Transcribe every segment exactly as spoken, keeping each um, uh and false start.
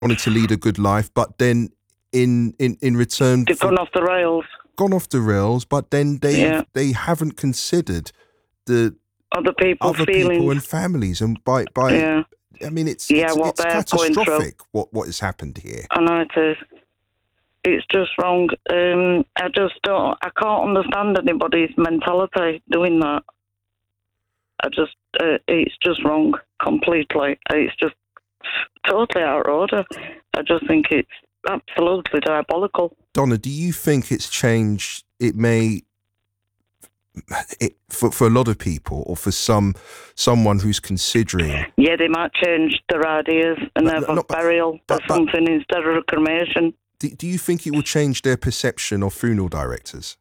wanted to lead a good life, but then in in in return, they've for, gone off the rails. Gone off the rails, but then they Yeah. they haven't considered the Other people's other feelings. people and families, and by by. Yeah. I mean, it's Yeah, it's, what it's they're going through. catastrophic what what has happened here. I know it is. It's just wrong. Um, I just don't. I can't understand anybody's mentality doing that. I just. Uh, it's just wrong completely. It's just totally out of order. I just think it's absolutely diabolical. Donna, do you think it's changed? It may. It, for for a lot of people, or for some someone who's considering, yeah, they might change their ideas and but, have no, a burial but, or but, something instead of a cremation. Do, do you think it will change their perception of funeral directors?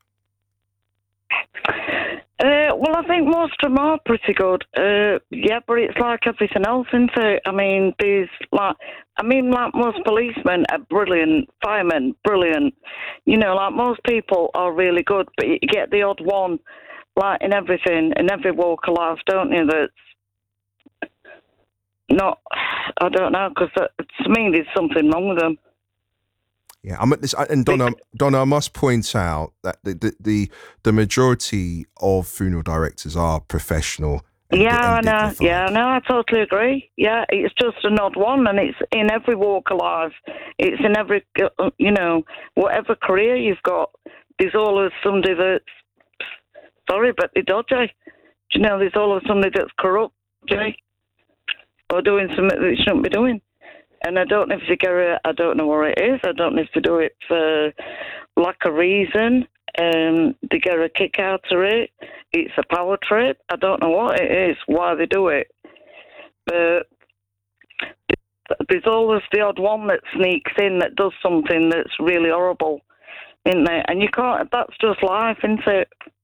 Uh, well, I think most of them are pretty good. Uh, yeah, but it's like everything else, isn't it? I mean, these like, I mean, like most policemen are brilliant, firemen, brilliant. You know, like most people are really good, but you get the odd one, like in everything, in every walk of life, don't you? That's not. I don't know, because to me, there's something wrong with them. Yeah, I'm at this, and Donna, Donna, I must point out that the the the, the majority of funeral directors are professional. And, yeah, and I know. dignified. Yeah, no, I totally agree. Yeah, it's just an odd one, and it's in every walk of life. It's in every, you know, whatever career you've got. There's always somebody that's sorry, but they're dodgy. You know, there's always somebody that's corrupt, dodgy, or doing something that they shouldn't be doing. And I don't know if they get it, I don't know what it is. I don't know if they do it for lack of reason. Um, they get a kick out of it. It's a power trip. I don't know what it is, why they do it. But there's always the odd one that sneaks in that does something that's really horrible, isn't there? And you can't, that's just life, isn't it?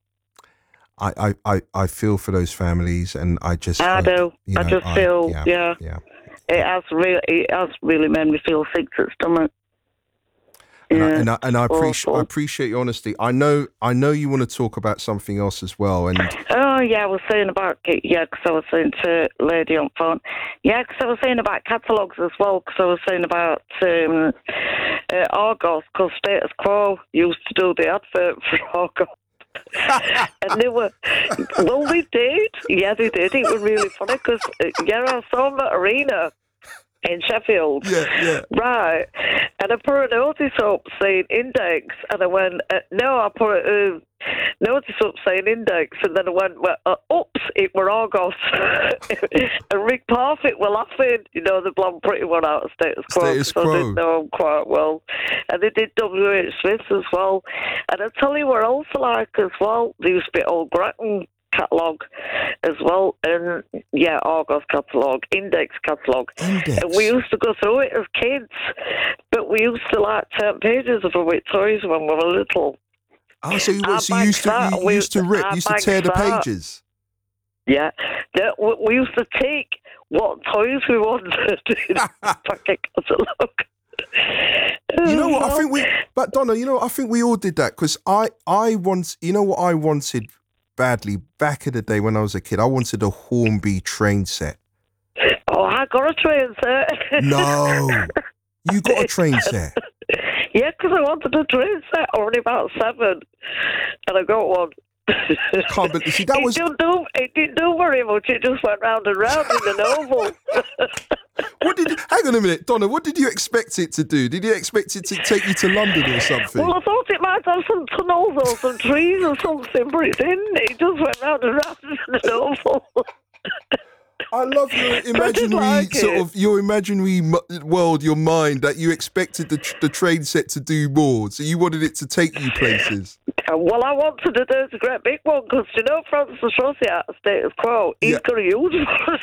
I, I, I, I feel for those families, and I just... I hope, do. you know, I just I, feel, yeah, yeah. yeah. It has really, it has really made me feel sick to the stomach. And, yeah, I, and I and I appreciate awful. I appreciate your honesty. I know I know you want to talk about something else as well. And oh yeah, I was saying about yeah, because I was saying to lady on phone. Yeah, because I was saying about catalogues as well. Because I was saying about um, uh, Argos. Because Status Quo used to do the advert for Argos. And they were, well, they did. Yeah, they did. It was really funny because, uh, yeah, I saw them at Arena in Sheffield. Yeah, yeah. Right. And I put a notice up saying Index, and I went, uh, no, I put a uh, notice up saying Index, and then I went, well, uh, oops, it were Argos. And Rick Parfitt were laughing, you know, the blonde pretty one out of Status Quo. Status Quo. I didn't know him quite well. And they did W H Smith as well. And I tell you what else I like as well, there used to be Old Grattan catalogue as well, and yeah, Argos catalogue, Index catalogue. Index. And we used to go through it as kids, but we used to like turn pages of it with toys when we were little. Oh, so you, I so you used to that. you We- used to rip, I you used to tear the bagged that. pages. Yeah, yeah, we, we used to take what toys we wanted in the packet catalogue. You know what? I think we, but Donna, you know, I think we all did that because I, I once, you know what I wanted badly back in the day when I was a kid. I wanted a Hornby train set. Oh, I got a train set. No, you got a train set. Yeah, because I wanted a train set. I was only about seven, and I got one. Can't believe, see, that it was. Didn't do, it didn't do very much. It just went round and round in an oval. What did? You, hang on a minute, Donna. What did you expect it to do? Did you expect it to take you to London or something? Well, I thought it might have some tunnels or some trees or something, but it didn't. It just went round and round in an oval. I love your imaginary like sort it. of your imaginary m- world, your mind that you expected the tr- the train set to do more, so you wanted it to take you places. Uh, Well, I wanted to do a great big one because, you know, Francis Rossi at Status Quo, he's Yeah. got a huge one.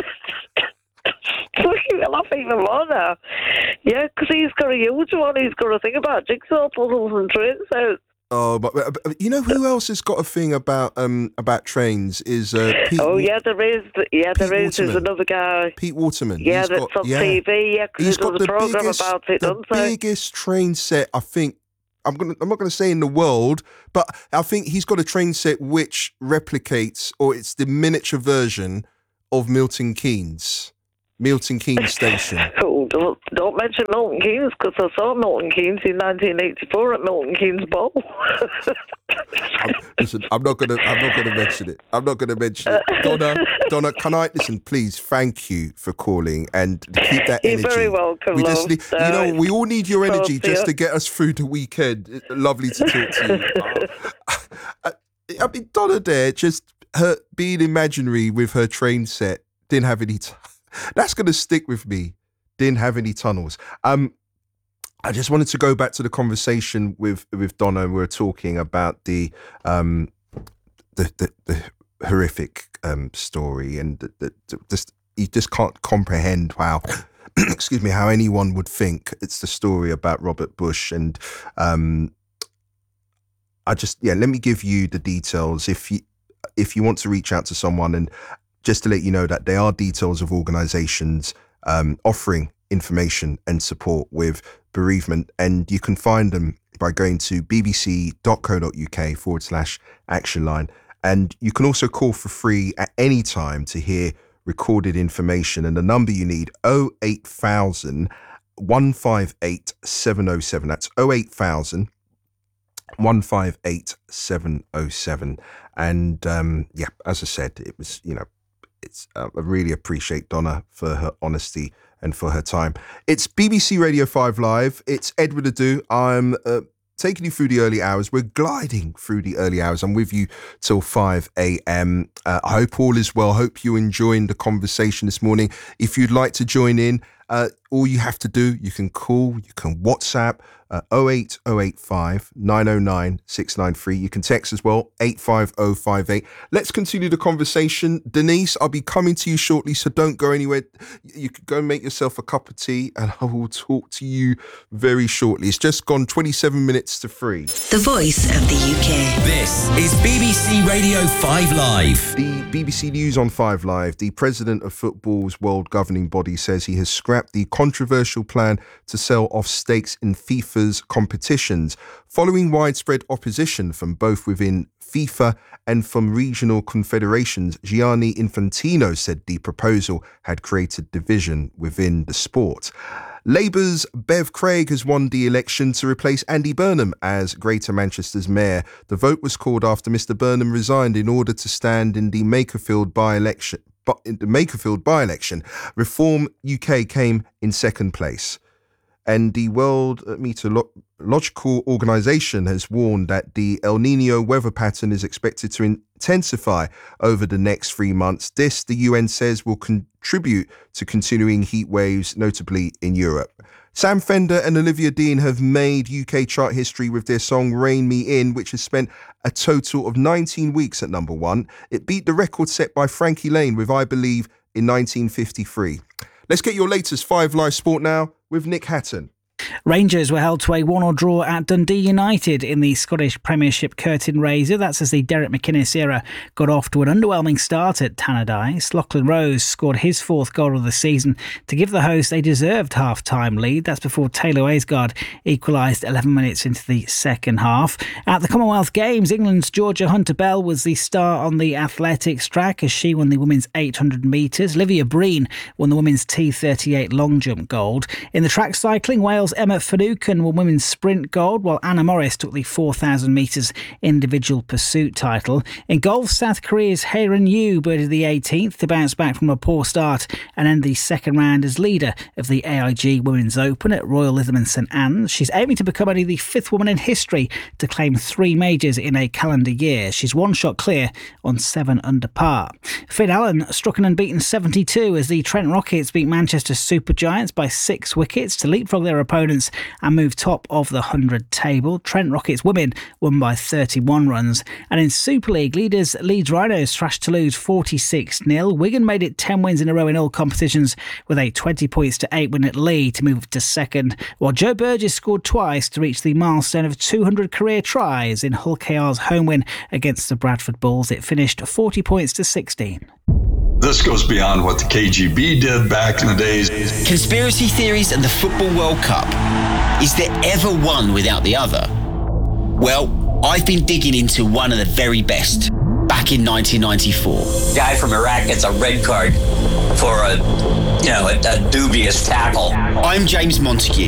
Look, you'll laugh even more now. Yeah, because he's got a huge one. He's got a thing about jigsaw puzzles and train sets. Oh, but, but, but you know who else has got a thing about um about trains is uh, Pete. Oh, Wa- yeah, there is. Yeah, there Pete is. There's Waterman. another guy. Pete Waterman. Yeah, He's that's got, on yeah. T V. Yeah, because he He's does got a the program biggest, about it, the doesn't he? biggest train set. I think I'm gonna. I'm not gonna say in the world, but I think he's got a train set which replicates, or it's the miniature version of Milton Keynes, Milton Keynes Station. Oh, don't, don't mention Milton Keynes, because I saw Milton Keynes in nineteen eighty-four at Milton Keynes Bowl. I'm, listen, I'm not gonna. I'm not gonna mention it. I'm not gonna mention it. Donna, Donna, can I listen? Please, thank you for calling and keep that You're energy. You're very welcome. We just love, need, so you know, we all need your energy just you. to get us through the weekend. Lovely to talk to you. I, I mean, Donna there, just her being imaginary with her train set, didn't have any. T- That's gonna stick with me. Didn't have any tunnels. Um. I just wanted to go back to the conversation with, with Donna. We were talking about the um, the, the, the horrific um, story, and the, the, the, just you just can't comprehend how, excuse me, how anyone would think it's the story about Robert Bush. And um, I just yeah, let me give you the details if you if you want to reach out to someone, and just to let you know that there are details of organisations um, offering information and support with bereavement, and you can find them by going to bbc.co.uk forward slash action line. And you can also call for free at any time to hear recorded information, and the number you need oh eight thousand, one five eight, seven oh seven. That's oh eight thousand, one five eight, seven oh seven. And um yeah, as I said, it was, you know, it's uh, I really appreciate Donna for her honesty and for her time. It's B B C Radio five Live. It's Edward Adu. I'm uh, taking you through the early hours. We're gliding through the early hours. I'm with you till five a.m. Uh, I hope all is well. Hope you're enjoying the conversation this morning. If you'd like to join in, uh, all you have to do, you can call, you can WhatsApp, uh, oh eight oh eight five, nine oh nine, six nine three. You can text as well, eight five oh five eight. Let's continue the conversation. Denise, I'll be coming to you shortly, so don't go anywhere. You can go and make yourself a cup of tea, and I will talk to you very shortly. It's just gone twenty-seven minutes to three. The voice of the U K. This is B B C Radio five Live. The B B C News on five Live. The president of football's world governing body says he has scrapped the controversial plan to sell off stakes in FIFA's competitions, following widespread opposition from both within FIFA and from regional confederations. Gianni Infantino said the proposal had created division within the sport. Labour's Bev Craig has won the election to replace Andy Burnham as Greater Manchester's mayor. The vote was called after Mr Burnham resigned in order to stand in the Makerfield by-election. But in the Makerfield by-election, Reform U K came in second place. And the World Meteorological Organization has warned that the El Nino weather pattern is expected to intensify over the next three months. This, the U N says, will contribute to continuing heat waves, notably in Europe. Sam Fender and Olivia Dean have made U K chart history with their song Rain Me In, which has spent a total of nineteen weeks at number one. It beat the record set by Frankie Lane with I Believe in nineteen fifty-three. Let's get your latest five Live Sport now with Nick Hatton. Rangers were held to a one-all draw at Dundee United in the Scottish Premiership curtain raiser. That's as the Derek McInnes era got off to an underwhelming start at Tannadice. Lachlan Rose scored his fourth goal of the season to give the hosts a deserved half-time lead. That's before Taylor Aysgard equalised eleven minutes into the second half. At the Commonwealth Games, England's Georgia Hunter-Bell was the star on the athletics track as she won the women's eight hundred metres. Livia Breen won the women's T thirty-eight long jump gold. In the track cycling, Wales Emma Finucane won women's sprint gold, while Anna Morris took the four thousand metres individual pursuit title. In golf, South Korea's Haerin Yu birdied the eighteenth to bounce back from a poor start and end the second round as leader of the A I G Women's Open at Royal Lytham and St Anne's. She's aiming to become only the fifth woman in history to claim three majors in a calendar year. She's one shot clear on seven under par. Finn Allen struck an unbeaten seventy-two as the Trent Rockets beat Manchester Supergiants by six wickets to leapfrog their opponents and move top of the one hundred table. Trent Rockets women won by thirty-one runs. And in Super League, leaders Leeds Rhinos thrashed Toulouse forty-six nil. Wigan made it ten wins in a row in all competitions with a twenty points to eight win at Leigh to move to second, while Joe Burgess scored twice to reach the milestone of two hundred career tries in Hull K R's home win against the Bradford Bulls. It finished forty points to sixteen. This goes beyond what the K G B did back in the days. Conspiracy theories and the Football World Cup. Is there ever one without the other? Well, I've been digging into one of the very best. Back in nineteen ninety-four. Guy from Iraq gets a red card for a you know, a, a dubious tackle. I'm James Montague.